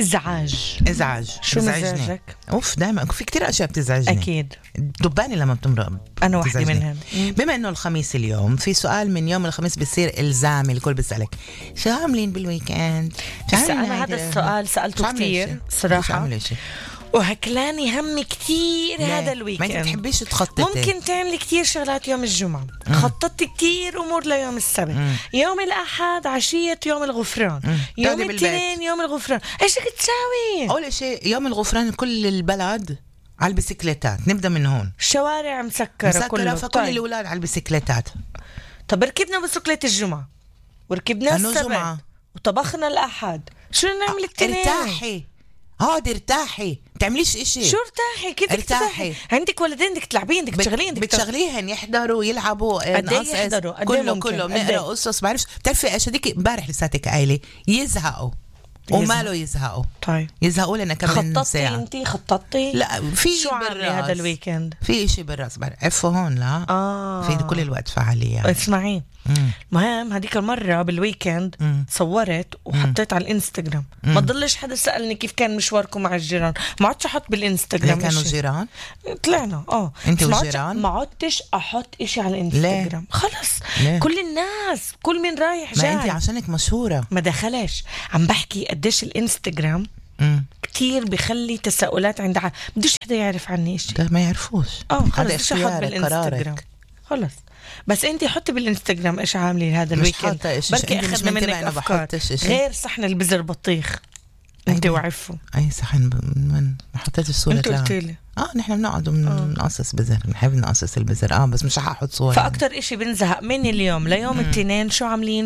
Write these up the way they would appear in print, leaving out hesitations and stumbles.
ازعاج. شو بتزعجني. مزاجك؟ اوف دائما في كتير اشياء بتزعجني. اكيد دباني لما بتمرق انا واحدة بتزعجني. منهم. بما انه الخميس اليوم في سؤال من يوم الخميس بيصير الزامي، الكل بيسألك شو عاملين بالويكند؟ بس انا هذا السؤال سألته كتير صراحة وهكلاني همي كتير هذا ما الويكند. انت بتحبيش تخططي. ممكن تعملي كتير شغلات يوم الجمعة. خططت كتير أمور ليوم السبت. يوم الأحد عشية يوم الغفران. يوم الاثنين يوم الغفران. إيش بدك تساوي؟ أول شيء يوم الغفران كل البلد على البسكليتات، نبدأ من هون. الشوارع مسكرة كله. فكل الأولاد على البسكليتات. طب ركبنا بسكليت الجمعة وركبنا السبت وطبخنا الأحد، شو نعمل الاثنين؟ ارتاحي ارتاحي، تعمليش اشي. شو ارتاحي كده؟ ارتاحي. عندك ولدين بدك تلعبين، بدك تشغلين، بتشغليهن يحضروا يلعبوا يحضروا كله بنقرا قصص. بعرفش بتعرفي ايش هذيك امبارح لساتك قايله يزهقوا وما له يزهقوا. طيب يزهقوا لنا كمان ساعة. انتي خططتي؟ لا في شو عامله هذا الويكند؟ في اشي بالراس بعرفه هون. لا في كل الوقت فعالية. اسمعي المهم هذيك المرة بالويكند صورت وحطيت على الانستغرام. ما ضلش حدا سألني كيف كان مشواركم مع الجيران. ما عدتش احط بالانستغرام. كانوا جيران طلعنا انت والجيران. ما عدتش احط اشي على الانستغرام. خلص كل الناس كل من رايح جاي. ما انت عشانك مشهورة ما دخلش. عم بحكي قديش الانستغرام كتير بخلي تساؤلات عند بديش حدا يعرف عني شيء. ده ما يعرفوش. هذا اختيارك قرارك. خلص بس انتي حطي بالانستغرام ايش عاملي هذا الويكند. بركي اخذنا منك افكار غير صحن البزر بطيخ. انت وعفوا اي صحن من حطيت الصورة. انت قلت لي نحن بنقعد بنقصص بزر، بنحب نقصص البزر بس مش حاحط صور. فاكتر اشي بنزهق من اليوم ليوم الاثنين شو عاملين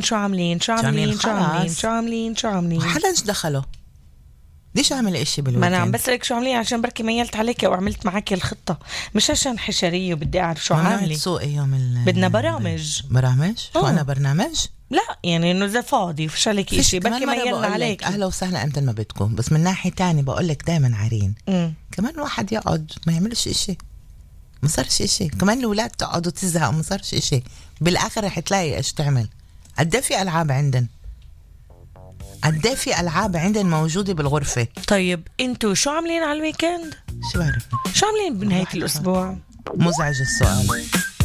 حدا دخله ليش اعمل اشي بالويكند؟ ما انا عم بسألك شو عاملين عشان بركي ميلت عليك وعملت معك الخطة، مش عشان حشرية وبدي اعرف شو عاملي. سوقي يوم بدنا برامج شو انا برنامج؟ لا يعني انه اذا فاضي وفش عليك اشي بركي ميلنا عليك. اهلا وسهلا انت ما بدكم، بس من ناحية تاني بقول لك دائما عارين. كمان واحد يقعد ما يعملش اشي ما صارش اشي، كمان الاولاد تقعد وتزهق ما صارش اشي، بالاخر رح تلاقي ايش تعمل. قد في العاب عندن، قد في العاب عندن موجوده بالغرفه. طيب انتوا شو عاملين على الويكند؟ شو بعرف شو عاملين بنهايه الاسبوع؟ مزعج السؤال.